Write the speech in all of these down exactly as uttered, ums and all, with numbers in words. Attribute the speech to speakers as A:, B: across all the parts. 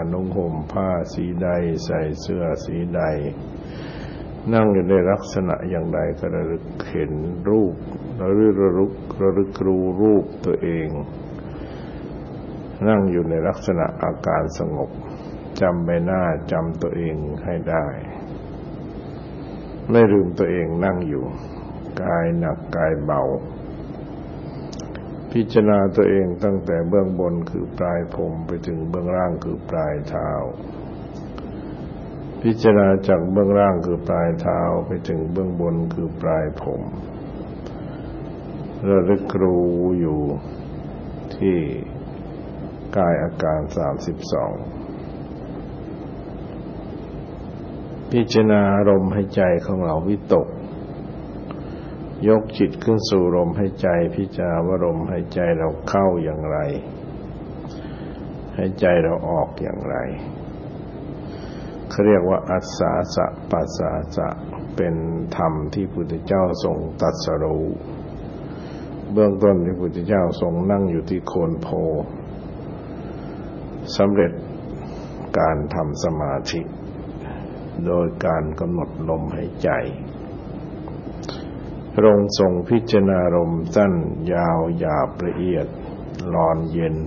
A: นุ่งห่มผ้าสีใดใส่เสื้อสีใดนั่งอยู่ในลักษณะอย่างใดก็ระลึกเห็นรูประลึกระลึกระลึกรู้รูปตัวเองนั่งอยู่ในลักษณะอาการสงบจำใบหน้าจำตัวเองให้ได้ไม่ลืมตัวเองนั่งอยู่กายหนักกายเบาพิจารณาตัวเองตั้งแต่เบื้องบนคือปลายผมไปถึงเบื้องล่างคือปลายเท้าพิจารณาจากเบื้องล่างคือปลายเท้าไปถึงเบื้องบนคือปลายผมระลึกรู้อยู่ที่กายอาการสามสิบสองพิจารณาลมหายใจของเราวิตกยกจิตขึ้นสู่ลมหายใจพิจารณาว่าลมหายใจเราเข้าอย่างไรหายใจเราออกอย่างไรเขาเรียกว่าอัสสาสะปัสสาสะเป็นธรรมที่พุทธเจ้าทรงตรัสรู้เบื้องต้นที่พุทธเจ้าทรงนั่งอยู่ที่โคนโพสำเร็จการทำสมาธิโดยการกำหนดลมหายใจพระองค์ทรงพิจารณาลมสั้นยาวหยาบละเอียดร้อนเย็น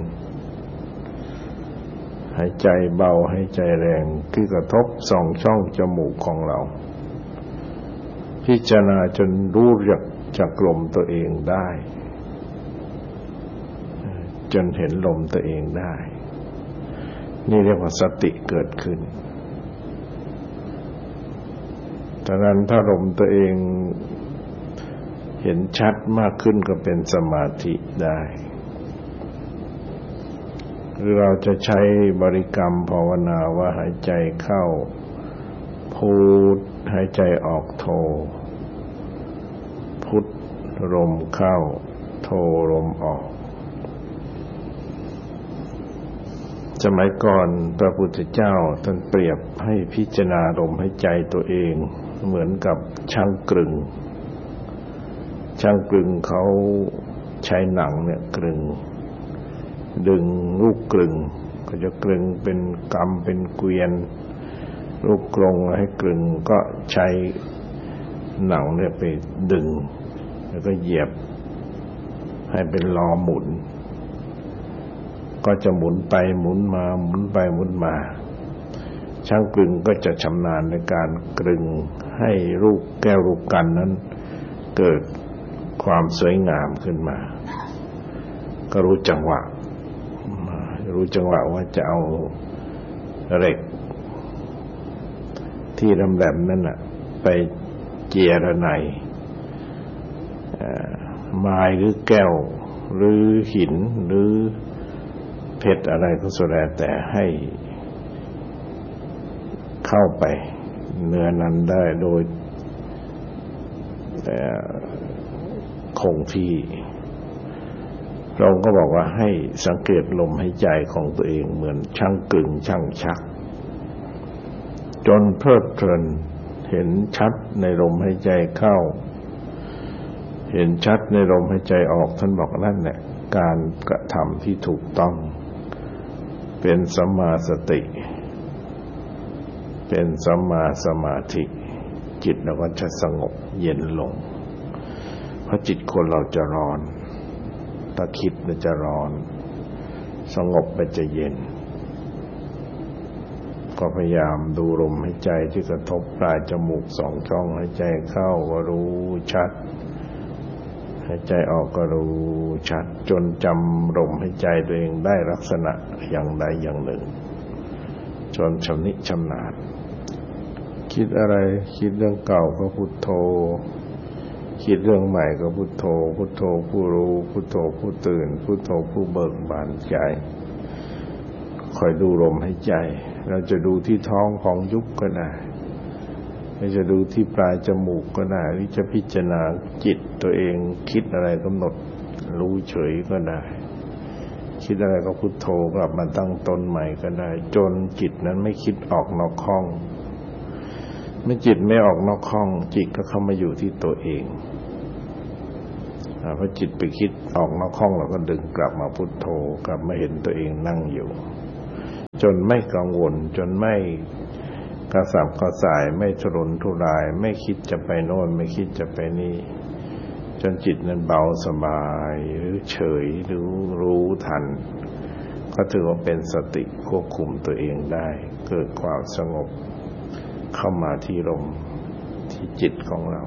A: หายใจเบาหายใจแรงคือกระทบสองช่องจมูกของเราพิจารณาจนรู้จักจักลมตัวเองได้จนเห็นลมตัวเองได้นี่เรียกว่าสติเกิดขึ้นดังนั้นถ้าลมตัวเองเห็นชัดมากขึ้นก็เป็นสมาธิได้หรือเราจะใช้บริกรรมภาวนาว่าหายใจเข้าพุทหายใจออกโทพุทลมเข้าโทลมออกสมัยก่อนพระพุทธเจ้าท่านเปรียบให้พิจารณาลมหายใจตัวเองเหมือนกับช่างกลึงช่างกลึงเขาใช้หนังเนี่ยกลึงดึงลูกกลึงก็จะกลึงเป็นกำเป็นเกวียนลูกกลงให้กลึงก็ใช้หนังเนี่ยไปดึงแล้วก็เหยียบให้เป็นล้อหมุนก็จะหมุนไปหมุนมาหมุนไปหมุนมาช่างกลึงก็จะชำนาญในการกลึงให้ลูกแก้วลูกกันนั้นเกิดความสวยงามขึ้นมาก็รู้จังหวะรู้จังหวะว่าจะเอาเหล็กที่แหลมๆนั่นน่ะไปเจียระไนไม้หรือแก้วหรือหินหรือเพชรอะไรก็สุดแล้วแต่ให้เข้าไปเนื้อนั้นได้โดยคงที่พระองค์ก็บอกว่าให้สังเกตลมหายใจของตัวเองเหมือนช่างกลึงช่างชักจนเพลิดเพลินเห็นชัดในลมหายใจเข้าเห็นชัดในลมหายใจออกท่านบอกนั่นแหละการกระทำที่ถูกต้องเป็นสัมมาสติเป็นสัมมาสมาธิจิตเราก็จะสงบเย็นลงเพราะจิตคนเราจะร้อนถ้าคิดมันจะร้อนสงบมันจะเย็นก็พยายามดูลมหายใจที่กระทบปลายจมูกสองช่องหายใจเข้าก็รู้ชัดหายใจออกก็รู้ชัดจนจำลมหายใจตัวเองได้ลักษณะอย่างใดอย่างหนึ่งจนชำนิชำนาญคิดอะไรคิดเรื่องเก่าก็พุทโธคิดเรื่องใหม่ก็พุทโธพุทโธผู้รู้พุทโธผู้ตื่นพุทโธผู้เบิกบานใจคอยดูลมหายใจเราจะดูที่ท้องของยุบก็ได้เราจะดูที่ปลายจมูกก็ได้หรือจะพิจารณาจิตตัวเองคิดอะไรกำหนดรู้เฉยก็ได้คิดอะไรก็พุทโธกลับมาตั้งต้นใหม่ก็ได้จนจิตนั้นไม่คิดออกนอกห้องเมื่อจิตไม่ออกนอกห้องจิตก็เข้ามาอยู่ที่ตัวเองพอจิตไปคิดออกนอกห้องเราก็ดึงกลับมาพุทโธกลับมาเห็นตัวเองนั่งอยู่จนไม่กังวลจนไม่กระสับกระส่ายไม่ทุรนทุรายไม่คิดจะไปโน่นไม่คิดจะไปนี่จนจิตนั้นเบาสบายหรือเฉยหรือรู้ทันก็ถือว่าเป็นสติควบคุมตัวเองได้เกิดความสงบเข้ามาที่ลมที่จิตของเรา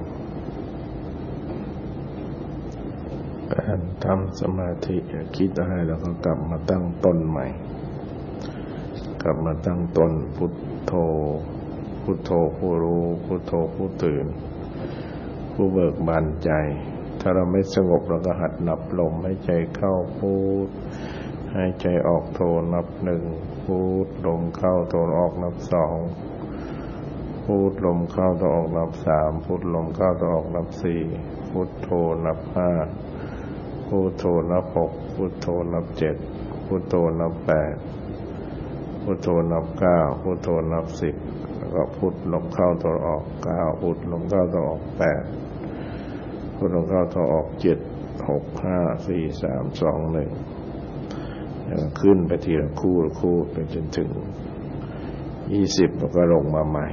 A: การทำสมาธิคิดอะไรแล้วก็กลับมาตั้งต้นใหม่กลับมาตั้งต้นพุทโธพุทโธผู้รู้พุทโธผู้ตื่นผู้เบิกบานใจถ้าเราไม่สงบเราก็หัดนับลมให้ใจเข้าพุทให้ใจออกโธนับหนึ่งพุทลมเข้าโธออกนับสองพุทลมเข้าโธออกนับสามพุทลมเข้าโธออกนับสี่พุทโธนับห้าพุทโธนับหกพุทโธนับเจ็ดพุทโธนับแปดพุทโธนับเก้าพุทโธนับสิบแล้วก็พุทลมเข้าโธออกเก้าพุทลมเข้าโธออกแปดพุทลมเข้าโธออกเจ็ดหกห้าสี่สามสองหนึ่งขึ้นไปทีละคู่ละคู่ไปจนถึงยี่สิบแล้วก็ลงมาใหม่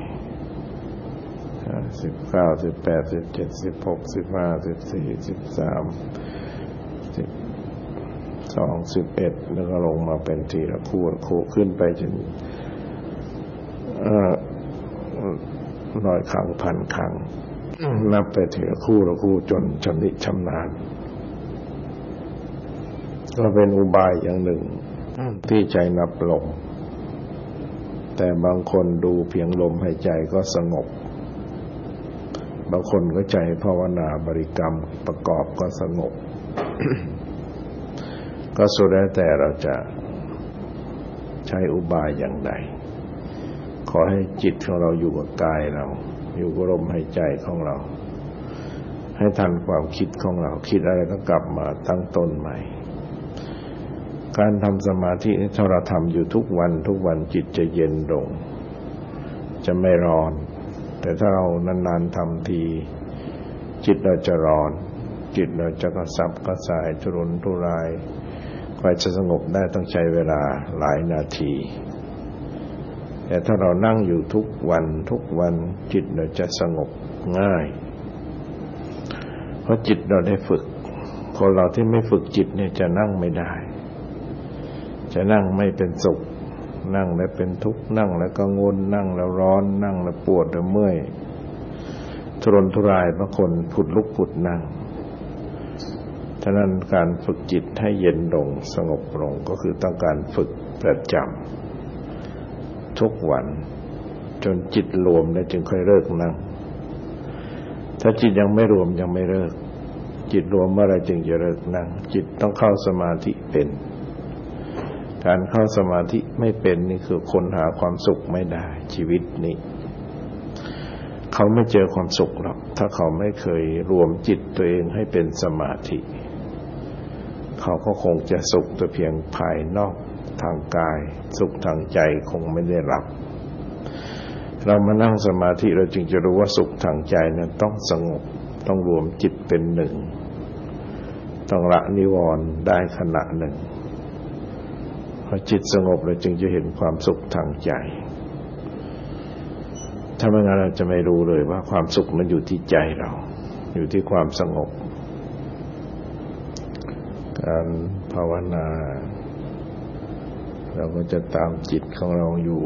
A: สิบเก้าสิบแปดสิบเจ็ดสิบหกสิบห้าสิบสี่สิบสามสิบสองสิบเอ็ดแล้วก็ลงมาเป็นทีละคู่ละคู่ขึ้นไปจนร้อยครั้งพันครั้งนับไปทีละคู่ละคู่จนชำนิชำนาญก็เป็นอุบายอย่างหนึ่งที่ใจนับลมแต่บางคนดูเพียงลมหายใจก็สงบบางคนก็ใจภาวนาบริกรรมประกอบก็สงบ ก็สุดแล้วแต่เราจะใช้อุบายอย่างใดขอให้จิตของเราอยู่กับกายเราอยู่กับลมหายใจของเราให้ทันความคิดของเราคิดอะไรก็กลับมาตั้งต้นใหม่การทำสมาธินี่ถ้าเราทำอยู่ทุกวันทุกวันจิตจะเย็นลงจะไม่ร้อนแต่ถ้าเรานานๆทำทีจิตเราจะร้อนจิตเราจะกระสับกระส่ายทุรนทุรายกว่าจะสงบได้ต้องใช้เวลาหลายนาทีแต่ถ้าเรานั่งอยู่ทุกวันทุกวันจิตเราจะสงบง่ายเพราะจิตเราได้ฝึกคนเราที่ไม่ฝึกจิตเนี่ยจะนั่งไม่ได้จะนั่งไม่เป็นสุขนั่งแล้วเป็นทุกข์นั่งแล้วกังวลนั่งแล้วร้อนนั่งแล้วปวดแล้วเมื่อยทุรนทุรายบางคนผุดลุกผุดนั่งฉะนั้นการฝึกจิตให้เย็นลงสงบลงก็คือต้องการฝึกประจำทุกวันจนจิตรวมแล้วจึงค่อยเลิกนั่งถ้าจิตยังไม่รวมยังไม่เลิกจิตรวมเมื่อไรจึงจะเลิกนั่งจิตต้องเข้าสมาธิเป็นการเข้าสมาธิไม่เป็นนี่คือคนหาความสุขไม่ได้ชีวิตนี้เขาไม่เจอความสุขหรอกถ้าเขาไม่เคยรวมจิตตัวเองให้เป็นสมาธิเขาก็คงจะสุขแต่เพียงภายนอกทางกายสุขทางใจคงไม่ได้รับเรามานั่งสมาธิเราจึงจะรู้ว่าสุขทางใจนั้นต้องสงบต้องรวมจิตเป็นหนึ่งต้องละนิวรณ์ได้ขณะหนึ่งพอจิตสงบเราจึงจะเห็นความสุขทางใจถ้าไม่งั้นเราจะไม่รู้เลยว่าความสุขมันอยู่ที่ใจเราอยู่ที่ความสงบการภาวนาเราก็จะตามจิตของเราอยู่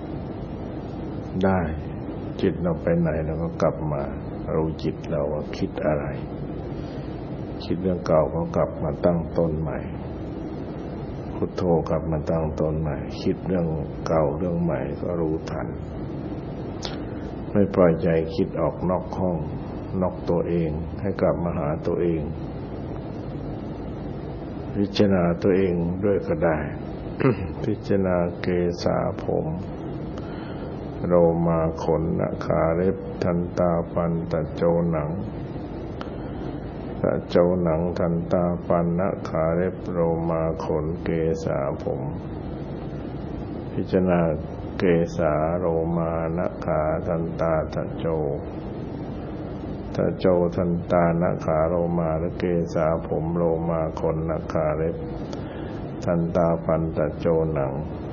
A: ได้จิตเราไปไหนเราก็กลับมารู้จิตเราว่าคิดอะไรคิดเรื่องเก่าก็กลับมาตั้งต้นใหม่พุทโธกลับมาตั้งต้นใหม่คิดเรื่องเก่าเรื่องใหม่ก็รู้ทันไม่ปล่อยใจคิดออกนอกห้องนอกตัวเองให้กลับมาหาตัวเองพิจารณาตัวเองด้วยก็ได้ พิจารณาเกศาผมโลมาขนนาขาเล็บทันตาฟันตะโจหนังตะโจหนังทันตาฟันนาขาเล็บโลมาขนเกศาผมพิจารณาเกศาโลมานาขาทันตาตะโจตะโจทันตานาขาโลมาและเกศาผมโลมาขนนาขาเล็บทันตาฟันตะโจหนัง